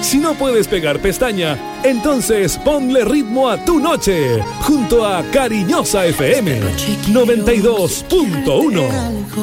Si no puedes pegar pestaña, entonces ponle ritmo a tu noche junto a Cariñosa FM 92.1.